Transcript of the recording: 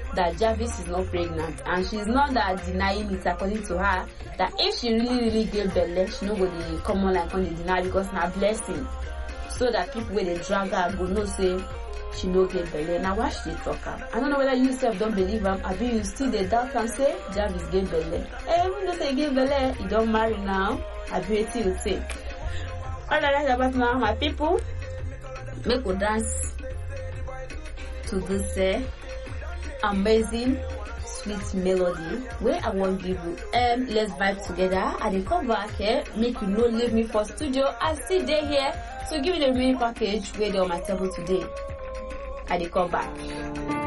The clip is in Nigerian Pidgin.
that Jarvis is not pregnant, and she's not that denying it according to her, that if she really gave belle, she no go dey come on like on the deny because na blessing, so that people wey dey drag her go know say she no get belle. Now why she dey talk am? I don't know whether you sef don't believe am, abi you still dey doubt am say Jarvis get belle. Even though say he get belle, he don't marry now, abi wetin you think? All I like about now, my people, make we dance to this amazing sweet melody where I want give you. Let's vibe together. I dey come back here, make you no leave me for studio. I still dey here, so give me the remaining package where they on my table today. I dey come back.